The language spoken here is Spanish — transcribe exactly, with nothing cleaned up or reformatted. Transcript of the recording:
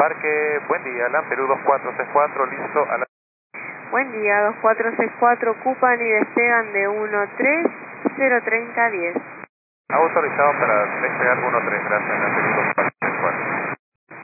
Embarque, buen día, LAN Perú dos cuatro seis cuatro, listo a la... Buen día, dos cuatro seis cuatro, ocupan y despegan de uno tres cero treinta diez. Autorizado para despegar uno tres, gracias, LAN Perú dos cuatro.